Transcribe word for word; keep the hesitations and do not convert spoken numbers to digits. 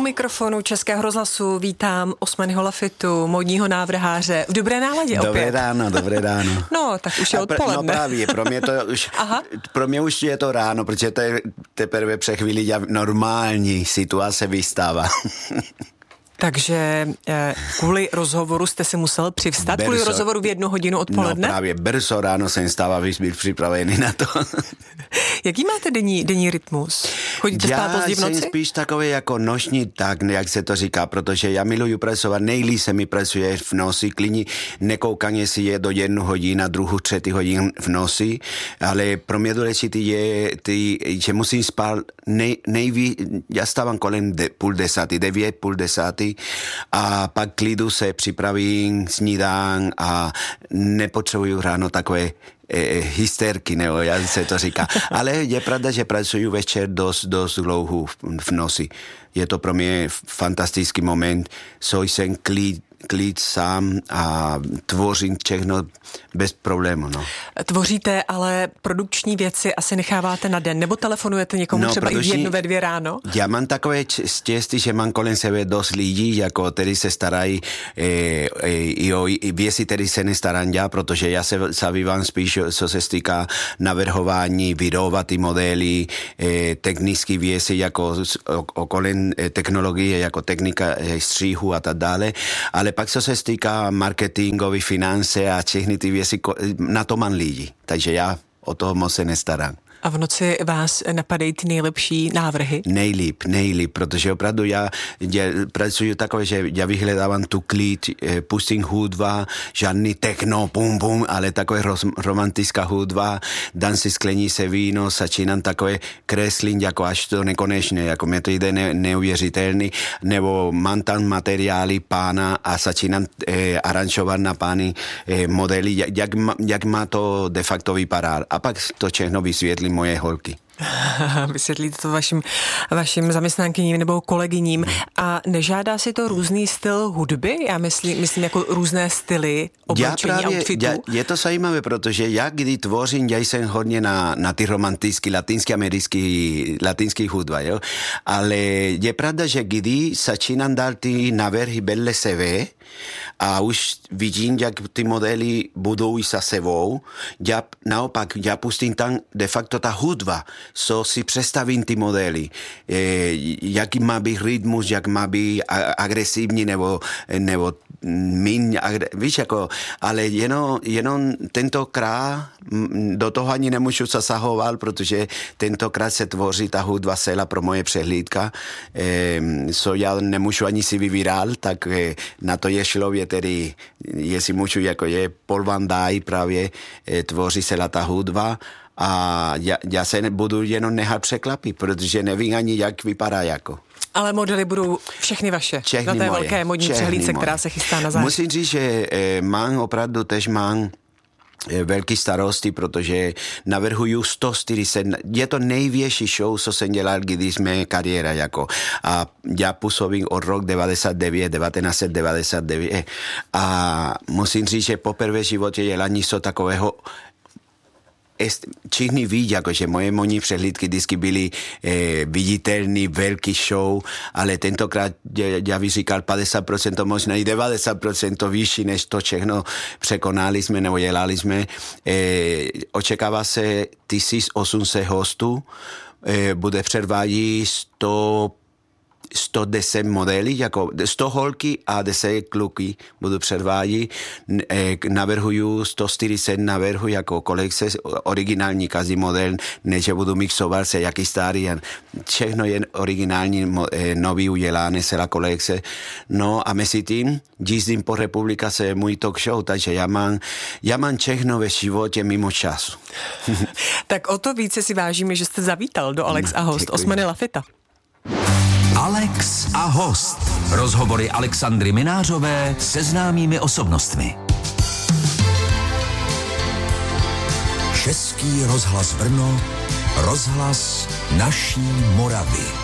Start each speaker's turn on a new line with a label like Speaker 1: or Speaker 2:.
Speaker 1: mikrofonu Českého rozhlasu vítám Osmanyho Lafitu, modního návrháře. V dobré náladě opět.
Speaker 2: Dobré ráno, dobré ráno.
Speaker 1: No, tak už je odpoledne.
Speaker 2: No právě, pro mě, to už, pro mě už je to ráno, protože to je teprve před chvíli normální situace vystává.
Speaker 1: Takže eh, kvůli rozhovoru jste si musel přivstat, brzo, kvůli rozhovoru v jednu hodinu odpoledne?
Speaker 2: No právě, brzo ráno jsem stával, abych byl připravený na to.
Speaker 1: Jaký máte denní, denní rytmus? Chodíte
Speaker 2: já
Speaker 1: spát pozdě v noci?
Speaker 2: Já jsem spíš takový jako noční tak, jak se to říká, protože já miluju pracovat, nejlíp se mi pracuje v noci, klidně nekoukám, jestli je do jednu hodinu, druhou, třetí hodin v noci, ale pro mě důležité je, ty, že musím spát nej, nejví, já stávám kolem de, půl desátý, devět, půl desátý, a pak klidu se připravím snídán a nepotřebuju ráno takové eh, hysterky, nebo jak se to říká. Ale je pravda, že pracuju večer dost, dost dlouho v, v noci. Je to pro mě fantastický moment, so jsem klid, klid sám a tvořím všechno bez problému. No.
Speaker 1: Tvoříte, ale produkční věci asi necháváte na den, nebo telefonujete někomu no, třeba i v jednu ve dvě ráno?
Speaker 2: Já mám takové štěstí, že mám kolem sebe dost lidí, jako který se starají e, e, i o věci, který se nestarám já, protože já se zabývám spíš, co se týká navrhování, vyrobovat ty modely, e, technické věci, jako okolem technologie, jako technika e, stříhu a tak dále, ale pak co se týká marketingový, finance a všechny ty věci, na to mám lidi, takže já o toho moc se nestarám.
Speaker 1: A v noci vás napadají ty nejlepší návrhy?
Speaker 2: Nejlíp, nejlíp, protože opravdu já, já pracuji takové, že já vyhledávám tu klid, pustím hudba, žádný techno, pum, pum, ale takové romantická hudba, dám si sklenice víno, začínám takové kreslení, jako až to nekonečné, jako mě to jde ne, neuvěřitelný, nebo mám tam materiály pána a začínám eh, aranžovat na pány eh, modely, jak, jak, jak má to de facto vypadat. A pak to všechno vysvětlím moje holky.
Speaker 1: Vysvětlíte to vašim, vašim zaměstnankyním nebo kolegyním. A nežádá si to různý styl hudby? Já myslím, myslím jako různé styly oblečení, outfitů.
Speaker 2: Já, je to zajímavé, protože já kdy tvořím, já jsem hodně na, na ty romantický, latinský, americký, latinský hudba, jo? Ale je pravda, že kdy začínám dát ty návrhy vedle sebe a už vidím, jak ty modely budou i za sebou, já naopak, já pustím tam de facto ta hudba, so si představím ty modely, e, jaký má být rytmus, jak má být agresivní nebo, nebo míň, víš, jako, ale jenom, jenom tentokrát do toho ani nemůžu zasahovat, protože tentokrát se tvoří ta hudba celá pro moje přehlídka, e, so já nemůžu ani si vybírat, tak e, na to je člověk, který, jestli můžu, jako je Paul Van Dyke právě, e, tvoří celá ta hudba. A já, já se nebudu jenom nechat překlapit, protože nevím ani, jak vypadá jako.
Speaker 1: Ale modely budou všechny vaše.
Speaker 2: Všechny
Speaker 1: na té
Speaker 2: moje,
Speaker 1: velké modní přehlídce, která se chystá na září.
Speaker 2: Musím říct, že eh, mám opravdu tež mám eh, velký starosti, protože navrhuju sto čtyřicet, je to největší show, co jsem dělal, když jsme kariéra jako. A já působím od rok devadesát devět, devatenáct set devadesát devět a musím říct, že poprvé v životě dělám něco takového. Všichni ví, jakože moje modní přehlídky vždycky byly eh, viditelný, velký show, ale tentokrát, já bych říkal padesát procent, možná i devadesát procent vyšší, než to všechno překonali jsme nebo dělali jsme. Eh, očekává se tisíc osm set hostů, eh, bude předvádět sto sto deset modelí, jako sto holky a deset kluky budu předvádět. Navrhuju sto čtyřicet navrhu jako kolekce, originální každý model, než budu mixovat se jaký starý. Všechno je originální, nový udělané, celá kolekce. No a mezi tím jízdím po republice, se můj talk show, takže já mám, já mám všechno ve životě mimo času.
Speaker 1: Tak o to více si vážíme, že jste zavítal do Alex a host Osmany Lafita.
Speaker 3: Alex a host. Rozhovory Alexandry Minářové se známými osobnostmi. Český rozhlas Brno, rozhlas naší Moravy.